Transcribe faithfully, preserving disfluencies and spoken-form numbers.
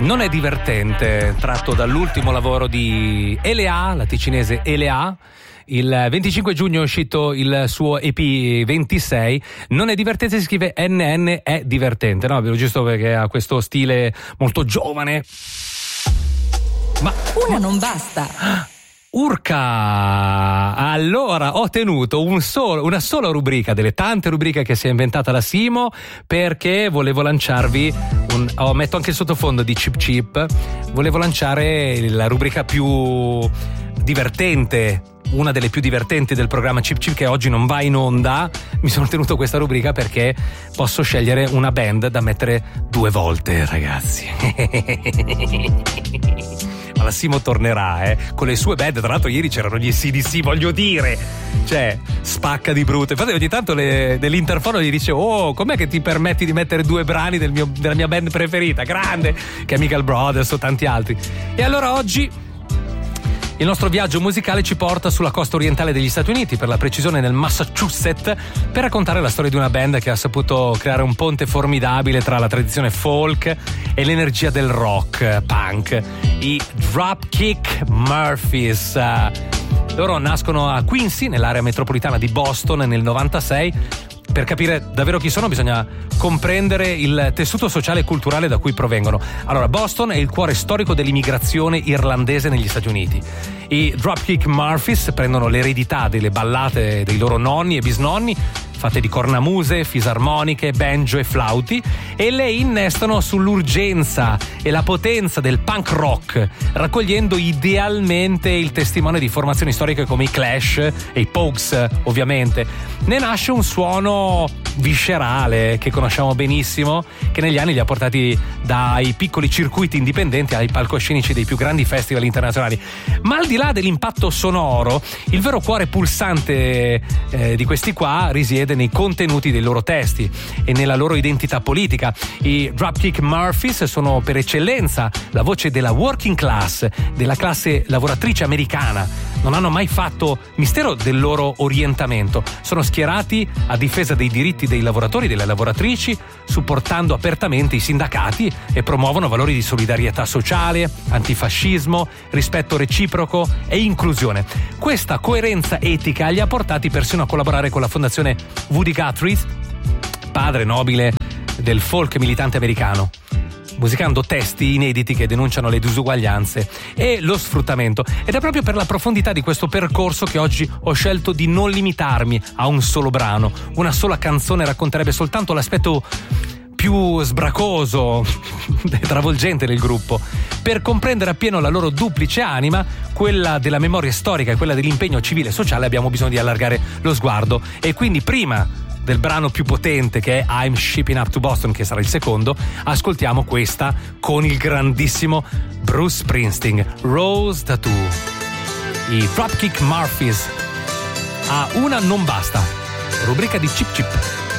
Non è divertente, tratto dall'ultimo lavoro di Elea, la ticinese Elea. Il venticinque giugno è uscito il suo E P ventisei. Non è divertente, si scrive N N è divertente, no? Giusto perché ha questo stile molto giovane. Ma una non basta. Urca! Allora ho tenuto un solo, una sola rubrica delle tante rubriche che si è inventata la Simo, perché volevo lanciarvi un, oh, metto anche il sottofondo di Chip Chip. Volevo lanciare la rubrica più divertente, una delle più divertenti del programma Chip Chip, che oggi non va in onda. Mi sono tenuto questa rubrica perché posso scegliere una band da mettere due volte, ragazzi. Ma la Simo tornerà, eh, con le sue band. Tra l'altro ieri c'erano gli C D C, voglio dire, cioè spacca di brutto. Infatti ogni tanto le, dell'interfono gli dice: oh, com'è che ti permetti di mettere due brani del mio, della mia band preferita, grande, Chemical Brothers o tanti altri. E allora oggi il nostro viaggio musicale ci porta sulla costa orientale degli Stati Uniti, per la precisione nel Massachusetts, per raccontare la storia di una band che ha saputo creare un ponte formidabile tra la tradizione folk e l'energia del rock punk, i Dropkick Murphys. Loro nascono a Quincy, nell'area metropolitana di Boston, nel novantasei. Per capire davvero chi sono bisogna comprendere il tessuto sociale e culturale da cui provengono. Allora, Boston è il cuore storico dell'immigrazione irlandese negli Stati Uniti. I Dropkick Murphys prendono l'eredità delle ballate dei loro nonni e bisnonni, fatte di cornamuse, fisarmoniche, banjo e flauti, e le innestano sull'urgenza e la potenza del punk rock, raccogliendo idealmente il testimone di formazioni storiche come i Clash e i Pogues, ovviamente. Ne nasce un suono viscerale che conosciamo benissimo, che negli anni li ha portati dai piccoli circuiti indipendenti ai palcoscenici dei più grandi festival internazionali. Ma al di là dell'impatto sonoro, il vero cuore pulsante eh, di questi qua risiede nei contenuti dei loro testi e nella loro identità politica. I Dropkick Murphys sono per eccellenza la voce della working class, della classe lavoratrice americana. Non hanno mai fatto mistero del loro orientamento. Sono schierati a difesa dei diritti dei lavoratori e delle lavoratrici, supportando apertamente i sindacati, e promuovono valori di solidarietà sociale, antifascismo, rispetto reciproco e inclusione. Questa coerenza etica li ha portati persino a collaborare con la fondazione Woody Guthrie, padre nobile del folk militante americano, musicando testi inediti che denunciano le disuguaglianze e lo sfruttamento. Ed è proprio per la profondità di questo percorso che oggi ho scelto di non limitarmi a un solo brano. Una sola canzone racconterebbe soltanto l'aspetto più sbracoso e travolgente del gruppo. Per comprendere appieno la loro duplice anima, quella della memoria storica e quella dell'impegno civile e sociale, abbiamo bisogno di allargare lo sguardo. E quindi, prima del brano più potente, che è I'm Shipping Up to Boston, che sarà il secondo, ascoltiamo questa con il grandissimo Bruce Springsteen, Rose Tattoo. I Dropkick Murphys a Una non basta, rubrica di Chip Chip.